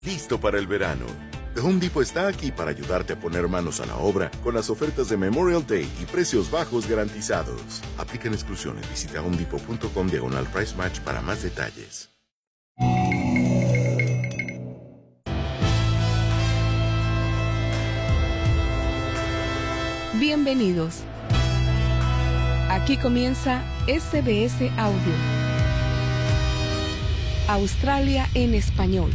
Listo para el verano. The Home Depot está aquí para ayudarte a poner manos a la obra con las ofertas de Memorial Day y precios bajos garantizados. Aplican exclusiones. Visita homedepot.com/price match para más detalles. Bienvenidos. Aquí comienza SBS Audio. Australia en español.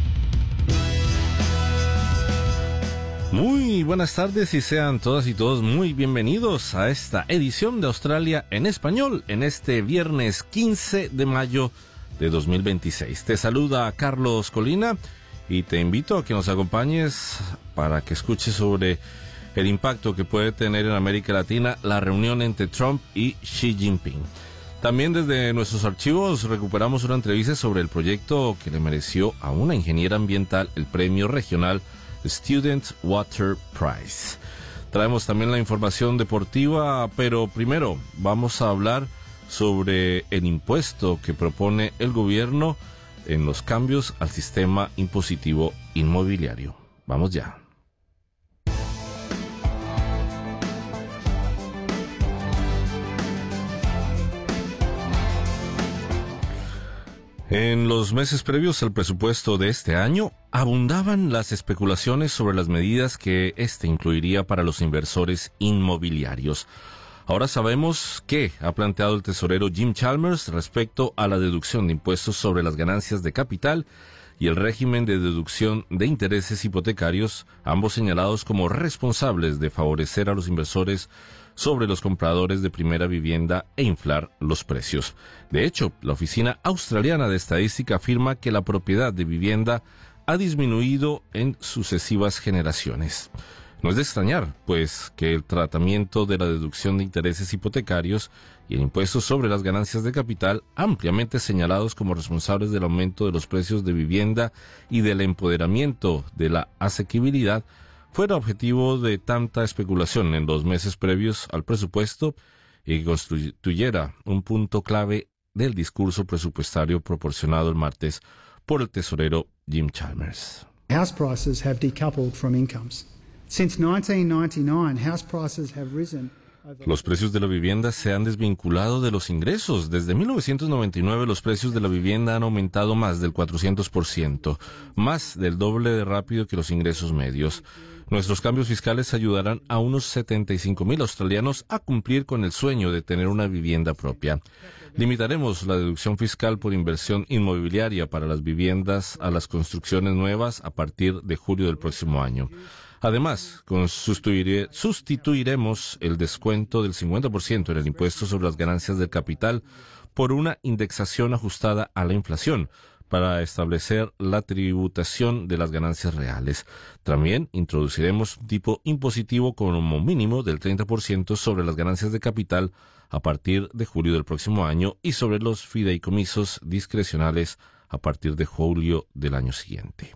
Muy buenas tardes y sean todas y todos muy bienvenidos a esta edición de Australia en español en este viernes 15 de mayo de 2026. Te saluda Carlos Colina y te invito a que nos acompañes para que escuches sobre el impacto que puede tener en América Latina la reunión entre Trump y Xi Jinping. También desde nuestros archivos recuperamos una entrevista sobre el proyecto que le mereció a una ingeniera ambiental el premio regional Student Water Prize. Traemos también la información deportiva, pero primero vamos a hablar sobre el impuesto que propone el gobierno en los cambios al sistema impositivo inmobiliario. Vamos ya. En los meses previos al presupuesto de este año, abundaban las especulaciones sobre las medidas que este incluiría para los inversores inmobiliarios. Ahora sabemos qué ha planteado el tesorero Jim Chalmers respecto a la deducción de impuestos sobre las ganancias de capital y el régimen de deducción de intereses hipotecarios, ambos señalados como responsables de favorecer a los inversores sobre los compradores de primera vivienda e inflar los precios. De hecho, la Oficina Australiana de Estadística afirma que la propiedad de vivienda ha disminuido en sucesivas generaciones. No es de extrañar, pues, que el tratamiento de la deducción de intereses hipotecarios y el impuesto sobre las ganancias de capital, ampliamente señalados como responsables del aumento de los precios de vivienda y del empoderamiento de la asequibilidad, fuera objetivo de tanta especulación en los meses previos al presupuesto y que constituyera un punto clave del discurso presupuestario proporcionado el martes por el tesorero Jim Chalmers. House prices have decoupled from incomes. Since 1999, house prices have risen. Los precios de la vivienda se han desvinculado de los ingresos. Desde 1999 los precios de la vivienda han aumentado más del 400%, más del doble de rápido que los ingresos medios. Nuestros cambios fiscales ayudarán a unos 75,000 australianos a cumplir con el sueño de tener una vivienda propia. Limitaremos la deducción fiscal por inversión inmobiliaria para las viviendas a las construcciones nuevas a partir de julio del próximo año. Además, sustituiremos el descuento del 50% en el impuesto sobre las ganancias del capital por una indexación ajustada a la inflación para establecer la tributación de las ganancias reales. También introduciremos un tipo impositivo como mínimo del 30% sobre las ganancias de capital a partir de julio del próximo año y sobre los fideicomisos discrecionales a partir de julio del año siguiente.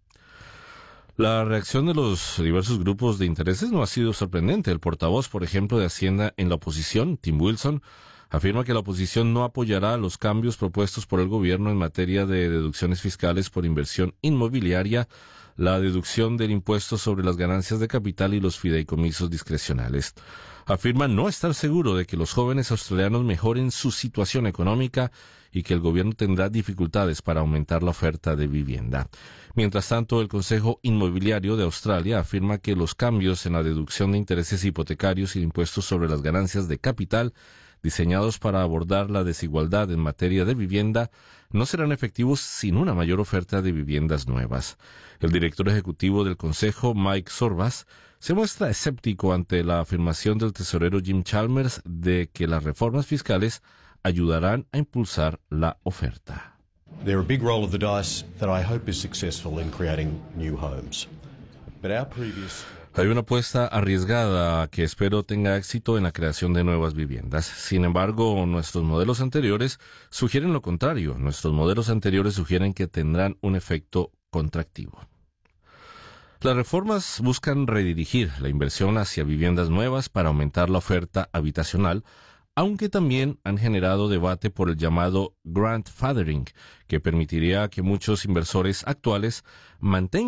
La reacción de los diversos grupos de intereses no ha sido sorprendente. El portavoz, por ejemplo, de Hacienda en la oposición, Tim Wilson, afirma que la oposición no apoyará los cambios propuestos por el gobierno en materia de deducciones fiscales por inversión inmobiliaria, la deducción del impuesto sobre las ganancias de capital y los fideicomisos discrecionales. Afirma no estar seguro de que los jóvenes australianos mejoren su situación económica y que el gobierno tendrá dificultades para aumentar la oferta de vivienda. Mientras tanto, el Consejo Inmobiliario de Australia afirma que los cambios en la deducción de intereses hipotecarios y impuestos sobre las ganancias de capital diseñados para abordar la desigualdad en materia de vivienda, no serán efectivos sin una mayor oferta de viviendas nuevas. El director ejecutivo del Consejo, Mike Zorbas, se muestra escéptico ante la afirmación del tesorero Jim Chalmers de que las reformas fiscales ayudarán a impulsar la oferta. They're a big roll of the dice that I hope is successful in creating new homes. But our previous... Hay una apuesta arriesgada que espero tenga éxito en la creación de nuevas viviendas. Sin embargo, nuestros modelos anteriores sugieren lo contrario. Nuestros modelos anteriores sugieren que tendrán un efecto contractivo. Las reformas buscan redirigir la inversión hacia viviendas nuevas para aumentar la oferta habitacional, aunque también han generado debate por el llamado grandfathering, que permitiría que muchos inversores actuales mantengan